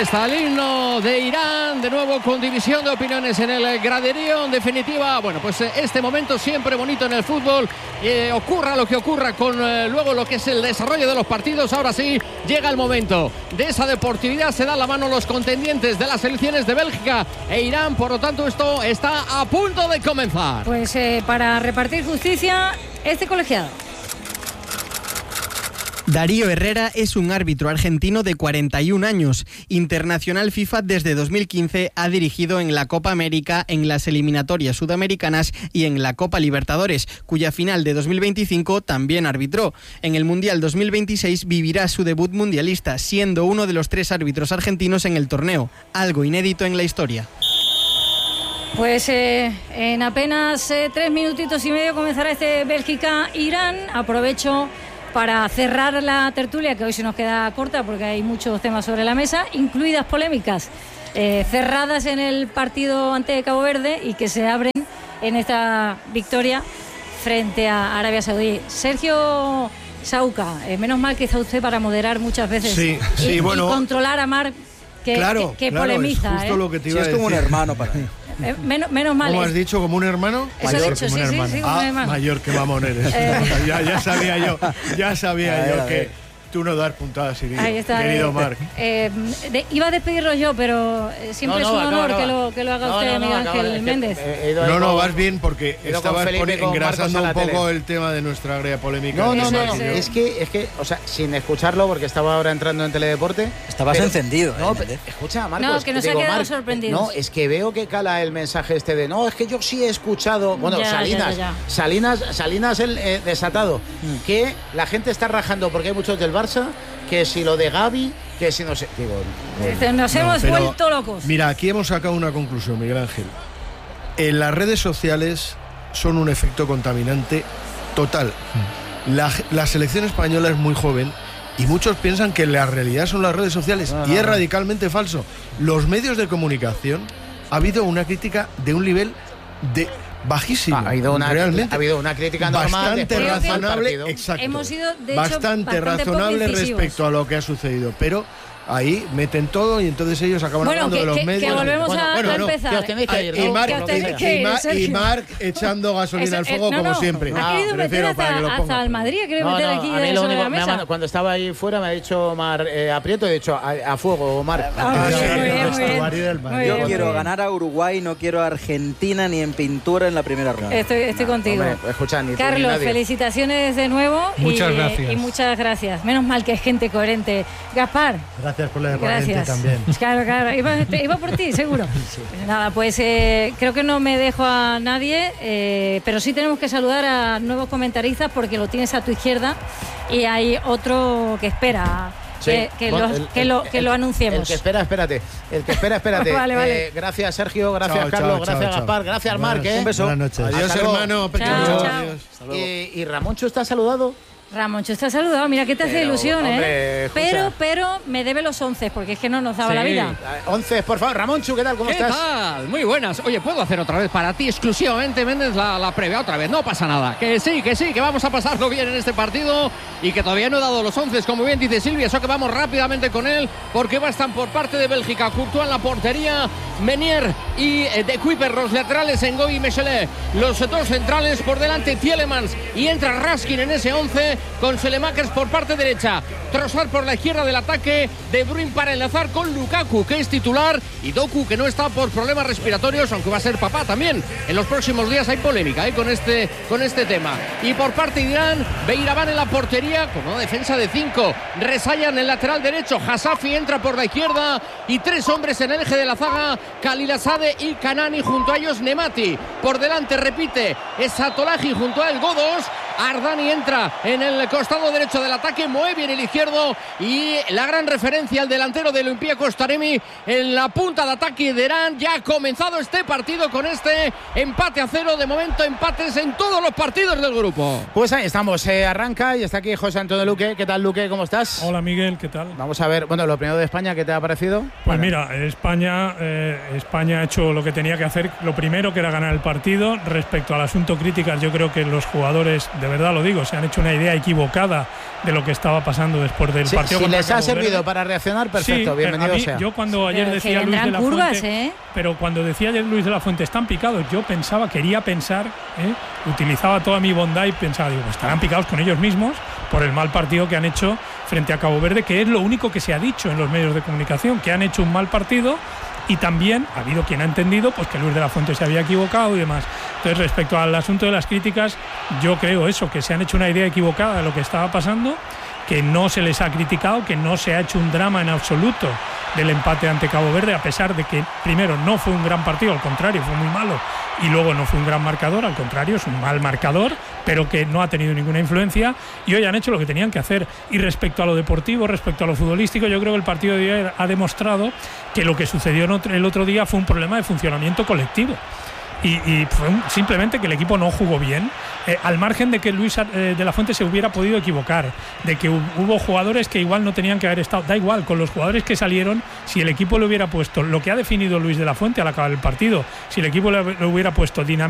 está el himno de Irán, de nuevo con división de opiniones en el graderío. En definitiva, bueno, pues este momento siempre bonito en el fútbol, ocurra lo que ocurra con luego lo que es el desarrollo de los partidos. Ahora sí, llega el momento de esa deportividad, se dan la mano los contendientes de las selecciones de Bélgica e Irán, por lo tanto esto está a punto de comenzar. Pues para repartir justicia, este colegiado. Darío Herrera es un árbitro argentino de 41 años. Internacional FIFA desde 2015, ha dirigido en la Copa América, en las eliminatorias sudamericanas y en la Copa Libertadores, cuya final de 2025 también arbitró. En el Mundial 2026 vivirá su debut mundialista, siendo uno de los 3 árbitros argentinos en el torneo, algo inédito en la historia. Pues en apenas 3 minutitos y medio comenzará este Bélgica-Irán. Aprovecho para cerrar la tertulia, que hoy se nos queda corta porque hay muchos temas sobre la mesa, incluidas polémicas cerradas en el partido ante Cabo Verde y que se abren en esta victoria frente a Arabia Saudí. Sergio Sauca, menos mal que está usted para moderar muchas veces y controlar a Marc, que polemiza. Es justo lo que te iba a decir. Es como un hermano para mí. Menos mal. ¿Cómo has dicho? ¿Como un hermano? Eso Mayor, he dicho, sí, hermano. Sí, como un hermano. Mayor, que mamón eres. Ya sabía yo que tú no das puntadas, querido Marc. Iba a despedirlo yo, pero siempre es un honor que lo haga usted, Miguel Ángel Méndez. Vas bien porque estabas engrasando un poco el tema de nuestra agria polémica. No. Es que, o sea, sin escucharlo, porque estaba ahora entrando en Teledeporte. Estabas encendido. Escucha, Marcos. No, que nos ha quedado sorprendidos. No, es que veo que cala el mensaje este de es que yo sí he escuchado. Bueno, Salinas el desatado. Que la gente está rajando porque hay muchos del Barça, que si lo de Gavi, que si no sé. Nos hemos vuelto locos. Mira, aquí hemos sacado una conclusión, Miguel Ángel. Las redes sociales son un efecto contaminante total. La selección española es muy joven y muchos piensan que la realidad son las redes sociales y es radicalmente falso. Los medios de comunicación, ha habido una crítica de un nivel bajísimo. Ha habido una crítica normal, bastante razonable, exacto. Hemos sido, de hecho, bastante razonable respecto a lo que ha sucido, pero ahí meten todo y entonces ellos acaban hablando de los medios. Que volvemos a empezar. Y Marc echando gasolina al fuego como siempre. Ha querido meter hasta el Madrid, ha querido meter aquí sobre la mesa. Cuando estaba ahí fuera me ha dicho Marc, aprieto, he dicho a fuego, Marc. Yo quiero ganar a Uruguay, no quiero a Argentina ni en pintura en la primera ronda. Estoy contigo. Carlos, felicitaciones de nuevo. Muchas gracias. Y muchas gracias. Menos mal que es gente coherente. Gaspar. Gracias por la de coherente también. Claro. Iba por ti, seguro. Sí. Nada, pues creo que no me dejo a nadie, pero sí tenemos que saludar a nuevos comentaristas porque lo tienes a tu izquierda y hay otro que espera. Sí. Que lo anunciemos. El que espera, espérate. Vale. Gracias, Sergio. Gracias, Carlos. Gracias, Gaspar. Gracias, Marc. Un beso. Buenas noches. Adiós, hermano. Chao. ¿Y Ramoncho está saludado? Ramoncho está saludado, mira que te hace ilusión, pero me debe los 11 porque es que no nos daba la vida. 11, por favor. Ramoncho, ¿qué tal? ¿Cómo estás? ¿Qué tal? Muy buenas. Oye, ¿puedo hacer otra vez para ti exclusivamente, Méndez, la previa otra vez? No pasa nada. Que sí, que vamos a pasarlo bien en este partido y que todavía no he dado los 11, como bien dice Silvia, eso que vamos rápidamente con él porque están por parte de Bélgica Courtois en la portería, Menier y De Kuyper, los laterales Ngoy y Mechelet, los dos centrales por delante Tielemans y entra Raskin en ese 11 con Selemakers por parte derecha, Trossard por la izquierda del ataque, De Bruyne para enlazar con Lukaku, que es titular, y Doku, que no está por problemas respiratorios, aunque va a ser papá también. En los próximos días hay polémica con este tema. Y por parte de Irán, Beiraban en la portería con una defensa de 5, Rezayan en el lateral derecho, Hasafi entra por la izquierda y 3 hombres en el eje de la zaga, Khalilzadeh y Kanani, junto a ellos Nemati. Por delante repite Esatolahi junto a el Godos, Ardani entra en el costado derecho del ataque, Moebi en el izquierdo y la gran referencia al delantero del Olympiacos Taremi en la punta de ataque de Irán. Ya ha comenzado este partido con este empate a 0, de momento empates en todos los partidos del grupo. Pues ahí estamos, arranca y está aquí José Antonio Luque. ¿Qué tal, Luque? ¿Cómo estás? Hola, Miguel, ¿qué tal? Vamos a ver, bueno, lo primero de España, ¿qué te ha parecido? Pues mira, España ha hecho lo que tenía que hacer, lo primero que era ganar el partido. Respecto al asunto críticas, yo creo que los jugadores de de verdad lo digo, se han hecho una idea equivocada de lo que estaba pasando después del partido. Si les ha servido para reaccionar, perfecto, sí, bienvenido sea. Yo cuando ayer decía Luis de la Fuente, pero cuando decía ayer Luis de la Fuente están picados, yo quería pensar, utilizaba toda mi bondad y pensaba, digo, estarán picados con ellos mismos por el mal partido que han hecho frente a Cabo Verde, que es lo único que se ha dicho en los medios de comunicación, que han hecho un mal partido. Y también ha habido quien ha entendido pues que Luis de la Fuente se había equivocado y demás. Entonces, respecto al asunto de las críticas, yo creo eso, que se han hecho una idea equivocada de lo que estaba pasando, que no se les ha criticado, que no se ha hecho un drama en absoluto del empate ante Cabo Verde, a pesar de que primero no fue un gran partido, al contrario, fue muy malo, y luego no fue un gran marcador, al contrario, es un mal marcador, pero que no ha tenido ninguna influencia, y hoy han hecho lo que tenían que hacer. Y respecto a lo deportivo, respecto a lo futbolístico, yo creo que el partido de hoy ha demostrado que lo que sucedió el otro día fue un problema de funcionamiento colectivo. Y fue simplemente que el equipo no jugó bien, al margen de que Luis de la Fuente se hubiera podido equivocar, de que hubo jugadores que igual no tenían que haber estado, da igual, con los jugadores que salieron, si el equipo le hubiera puesto lo que ha definido Luis de la Fuente al acabar el partido, si el equipo le hubiera puesto dinámico